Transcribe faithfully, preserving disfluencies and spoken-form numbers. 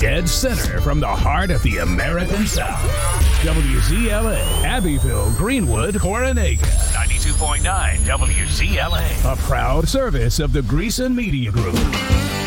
Dead center from the heart of the American South. W Z L A, Abbeville, Greenwood, Coronega. ninety-two point nine W Z L A. A proud service of the Greason Media Group.